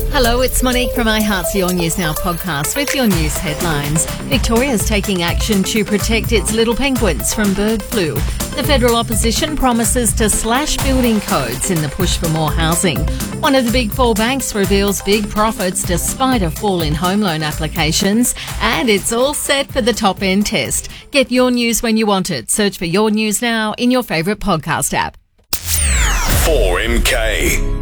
Hello, it's Monique from iHeart's Your News Now podcast with your news headlines. Victoria's taking action to protect its little penguins from bird flu. The federal opposition promises to slash building codes in the push for more housing. One of the big four banks reveals big profits despite a fall in home loan applications. And it's all set for the top end test. Get your news when you want it. Search for Your News Now in your favourite podcast app. 4MK.